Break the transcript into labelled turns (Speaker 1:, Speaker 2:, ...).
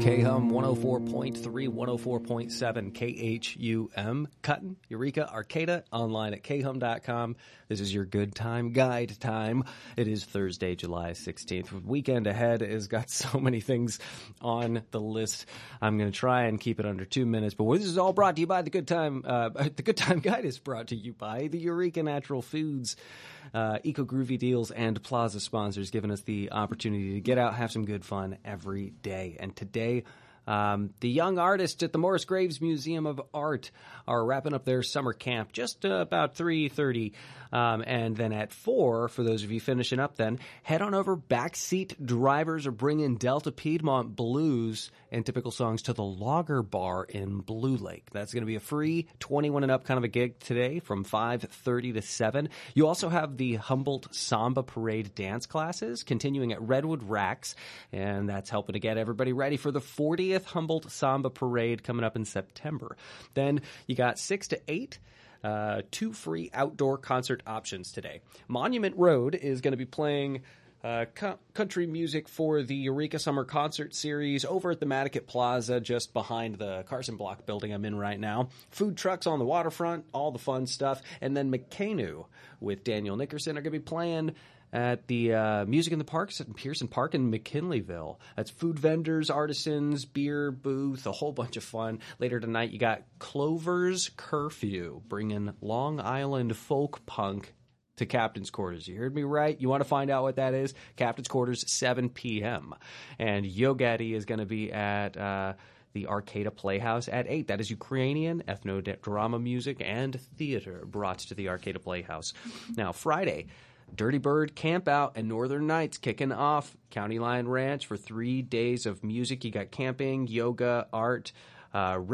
Speaker 1: KHUM 104.3, 104.7 KHUM, Cutton, Eureka, Arcata, online at khum.com. This is your good time guide time. It is Thursday, July 16th. Weekend ahead has got so many things on the list. I'm going to try and keep it under 2 minutes, but this is all brought to you by the Good Time. The Good Time Guide is brought to you by the Eureka Natural Foods, Eco Groovy Deals, and Plaza sponsors, giving us the opportunity to get out, have some good fun every day. And today, the young artists at the Morris Graves Museum of Art are wrapping up their summer camp just about 3:30. And then at 4, for those of you finishing up then, head on over. Backseat Drivers are bringing Delta Piedmont blues and typical songs to the Lager Bar in Blue Lake. That's going to be a free 21 and up kind of a gig today from 5:30 to 7. You also have the Humboldt Samba Parade dance classes continuing at Redwood Racks, and that's helping to get everybody ready for the 40th Humboldt Samba Parade coming up in September. Then you got 6 to 8. 2 free outdoor concert options today. Monument Road is going to be playing country music for the Eureka Summer Concert Series over at the Madaket Plaza, just behind the Carson Block building I'm in right now. Food trucks on the waterfront, all the fun stuff. And then McCainu with Daniel Nickerson are going to be playing at the Music in the Parks at Pearson Park in McKinleyville. That's food vendors, artisans, beer booth, a whole bunch of fun. Later tonight, you got Clover's Curfew, bringing Long Island folk punk to Captain's Quarters. You heard me right. You want to find out what that is? Captain's Quarters, 7 p.m. And Yogati is going to be at the Arcata Playhouse at 8. That is Ukrainian ethno-drama music and theater brought to the Arcata Playhouse. Now, Friday, Dirty Bird Camp Out and Northern Nights kicking off County Line Ranch for 3 days of music. You got camping, yoga, art,